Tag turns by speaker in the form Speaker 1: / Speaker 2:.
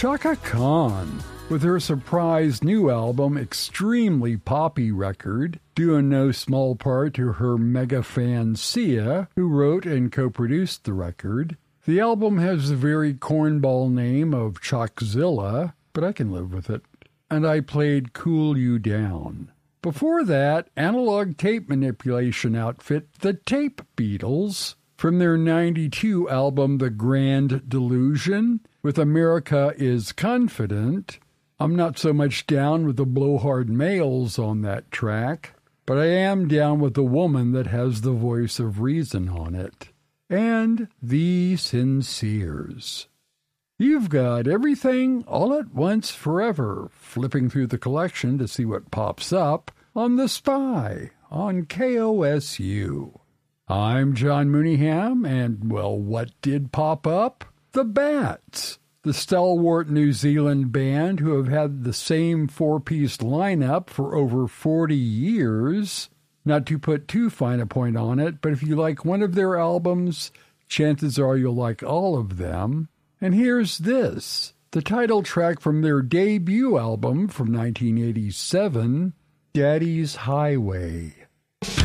Speaker 1: Chaka Khan, with her surprise new album, Extremely Poppy Record, due in no small part to her mega fan Sia, who wrote and co-produced the record. The album has the very cornball name of Chockzilla, but I can live with it. And I played Cool You Down. Before that, analog tape manipulation outfit The Tape Beatles, from their '92 album The Grand Delusion, with America is Confident. I'm not so much down with the blowhard males on that track, but I am down with the woman that has the voice of reason on it. And The Sinceres. You've got Everything All at Once Forever, flipping through the collection to see what pops up on The Spy on KOSU. I'm John Mooneyham, and, well, what did pop up? The Bats, the stalwart New Zealand band who have had the same four-piece lineup for over 40 years. Not to put too fine a point on it, but if you like one of their albums, chances are you'll like all of them. And here's this, the title track from their debut album from 1987, Daddy's Highway.